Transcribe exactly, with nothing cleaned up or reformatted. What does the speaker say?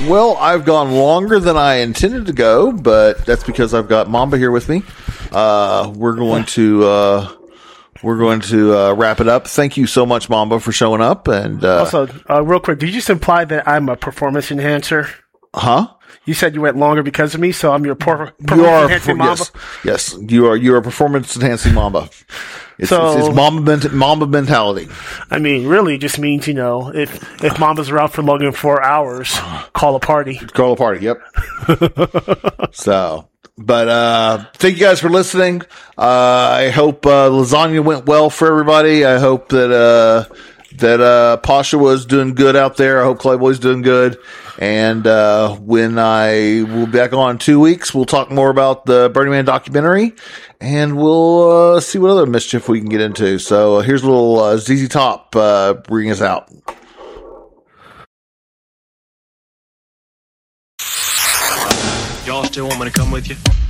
Well, I've gone longer than I intended to go, but that's because I've got Mamba here with me. Uh, we're going to uh, we're going to uh, wrap it up. Thank you so much, Mamba, for showing up. And uh, also, uh, real quick, did you just imply that I'm a performance enhancer? Huh? You said you went longer because of me, so I'm your por- performance you are, enhancing Mamba. Yes, yes, you are. You are a performance enhancing Mamba. It's, so, it's, it's Mamba, ment- Mamba mentality. I mean, really, just means you know, if if Mamba's around for longer than four hours, call a party. Call a party. Yep. So, but uh, thank you guys for listening. Uh, I hope uh, lasagna went well for everybody. I hope that uh, that uh, Pasha was doing good out there. I hope Clayboy's doing good. And uh, when I will be back on in two weeks, we'll talk more about the Burning Man documentary, and we'll uh, see what other mischief we can get into. So uh, here's a little uh, Z Z Top uh, bringing us out. Y'all still want me to come with you?